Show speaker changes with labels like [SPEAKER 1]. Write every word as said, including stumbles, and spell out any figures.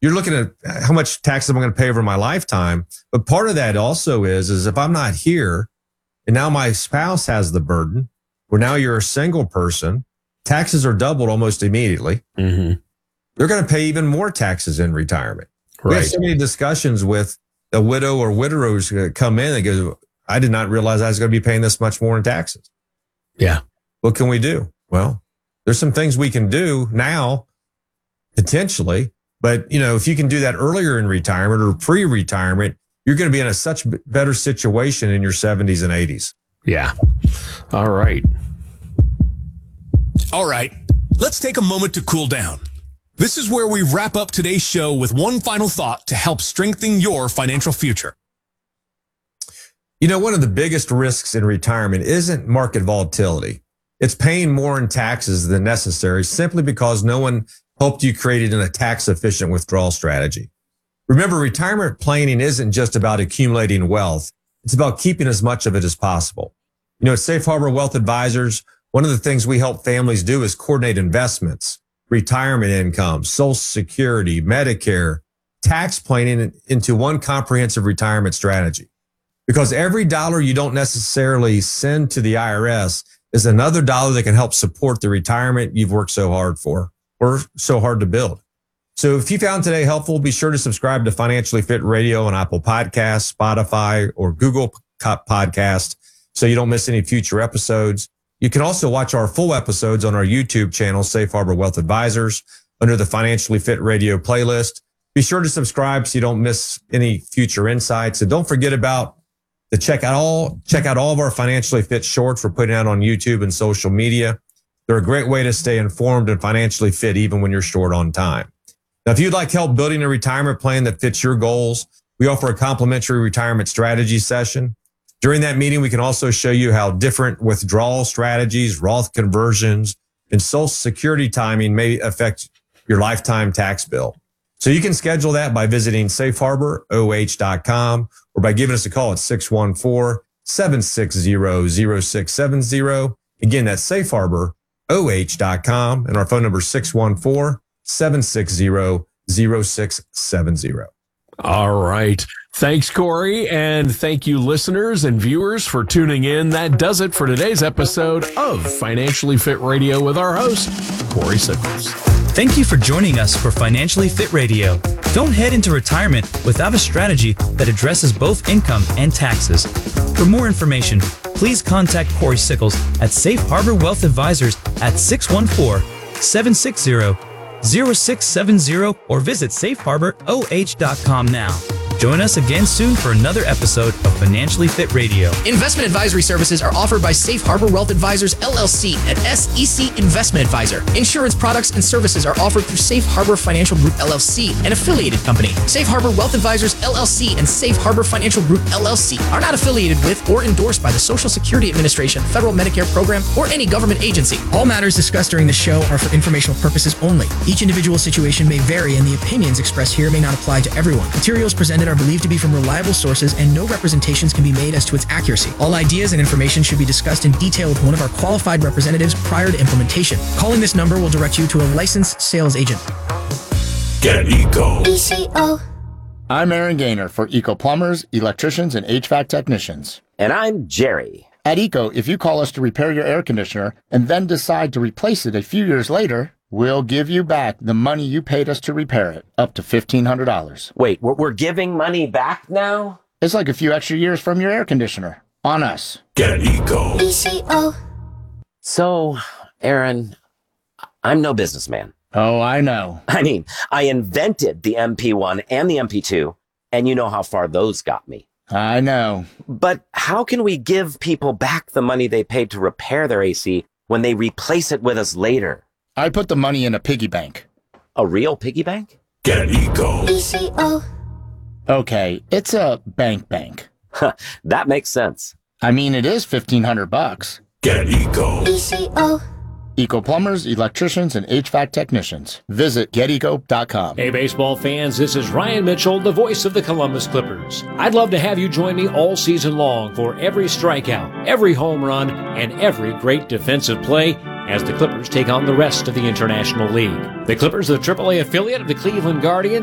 [SPEAKER 1] you're looking at how much taxes I'm going to pay over my lifetime. But part of that also is, is if I'm not here and now my spouse has the burden, or now you're a single person, taxes are doubled almost immediately.
[SPEAKER 2] Mm-hmm.
[SPEAKER 1] They're going to pay even more taxes in retirement.
[SPEAKER 2] Right.
[SPEAKER 1] We have so many discussions with a widow or widowers who come in and go, I did not realize I was going to be paying this much more in taxes.
[SPEAKER 2] Yeah.
[SPEAKER 1] What can we do? Well, there's some things we can do now, potentially. But, you know, if you can do that earlier in retirement or pre-retirement, you're going to be in a such better situation in your seventies and eighties.
[SPEAKER 2] Yeah. All right.
[SPEAKER 3] All right. Let's take a moment to cool down. This is where we wrap up today's show with one final thought to help strengthen your financial future.
[SPEAKER 1] You know, one of the biggest risks in retirement isn't market volatility. It's paying more in taxes than necessary simply because no one helped you create it in a tax-efficient withdrawal strategy. Remember, retirement planning isn't just about accumulating wealth. It's about keeping as much of it as possible. You know, at Safe Harbor Wealth Advisors, one of the things we help families do is coordinate investments, retirement income, Social Security, Medicare, tax planning into one comprehensive retirement strategy. Because every dollar you don't necessarily send to the I R S is another dollar that can help support the retirement you've worked so hard for or so hard to build. So if you found today helpful, be sure to subscribe to Financially Fit Radio on Apple Podcasts, Spotify, or Google Podcast so you don't miss any future episodes. You can also watch our full episodes on our YouTube channel, Safe Harbor Wealth Advisors, under the Financially Fit Radio playlist. Be sure to subscribe so you don't miss any future insights. And don't forget about to check out all check out all of our Financially Fit shorts we're putting out on YouTube and social media. They're a great way to stay informed and financially fit even when you're short on time. Now, if you'd like help building a retirement plan that fits your goals, we offer a complimentary retirement strategy session. During that meeting, we can also show you how different withdrawal strategies, Roth conversions, and Social Security timing may affect your lifetime tax bill. So you can schedule that by visiting safe harbor o h dot com or by giving us a call at six one four, seven six zero, zero six seven zero. Again, that's safe harbor o h dot com, and our phone number is six one four, seven six zero, zero six seven zero.
[SPEAKER 2] All right. Thanks, Corey. And thank you, listeners and viewers, for tuning in. That does it for today's episode of Financially Fit Radio with our host, Corey Sickles.
[SPEAKER 4] Thank you for joining us for Financially Fit Radio. Don't head into retirement without a strategy that addresses both income and taxes. For more information, please contact Corey Sickles at Safe Harbor Wealth Advisors at six one four, seven six zero, zero six seven zero or visit safe harbor o h dot com now. Join us again soon for another episode of Financially Fit Radio.
[SPEAKER 5] Investment advisory services are offered by Safe Harbor Wealth Advisors, L L C, and S E C Investment Advisor. Insurance products and services are offered through Safe Harbor Financial Group, L L C, an affiliated company. Safe Harbor Wealth Advisors, L L C, and Safe Harbor Financial Group, L L C, are not affiliated with or endorsed by the Social Security Administration, Federal Medicare Program, or any government agency. All matters discussed during the show are for informational purposes only. Each individual situation may vary, and the opinions expressed here may not apply to everyone. Materials presented are believed to be from reliable sources, and no representations can be made as to its accuracy. All ideas and information should be discussed in detail with one of our qualified representatives prior to implementation. Calling this number will direct you to a licensed sales agent.
[SPEAKER 3] Get Eco.
[SPEAKER 6] E C O.
[SPEAKER 7] I'm Aaron Gaynor for Eco Plumbers, Electricians, and H V A C Technicians.
[SPEAKER 8] And I'm Jerry.
[SPEAKER 7] At Eco, if you call us to repair your air conditioner and then decide to replace it a few years later, we'll give you back the money you paid us to repair it, up to fifteen hundred dollars.
[SPEAKER 8] Wait, we're, we're giving money back now?
[SPEAKER 7] It's like a few extra years from your air conditioner. On us.
[SPEAKER 3] Get Eco.
[SPEAKER 6] E C O.
[SPEAKER 8] So, Aaron, I'm no businessman.
[SPEAKER 7] Oh, I know.
[SPEAKER 8] I mean, I invented the M P one and the M P two, and you know how far those got me.
[SPEAKER 7] I know.
[SPEAKER 8] But how can we give people back the money they paid to repair their A C when they replace it with us later?
[SPEAKER 7] I put the money in a piggy bank.
[SPEAKER 8] A real piggy bank?
[SPEAKER 3] Get Eco.
[SPEAKER 6] E C O.
[SPEAKER 7] Okay, it's a bank bank.
[SPEAKER 8] That makes sense.
[SPEAKER 7] I mean, it is fifteen hundred bucks.
[SPEAKER 3] Get Eco.
[SPEAKER 6] E C O.
[SPEAKER 7] Eco Plumbers, Electricians, and H V A C Technicians. Visit get eco dot com.
[SPEAKER 9] Hey, baseball fans, this is Ryan Mitchell, the voice of the Columbus Clippers. I'd love to have you join me all season long for every strikeout, every home run, and every great defensive play as the Clippers take on the rest of the International League. The Clippers are the triple A affiliate of the Cleveland Guardians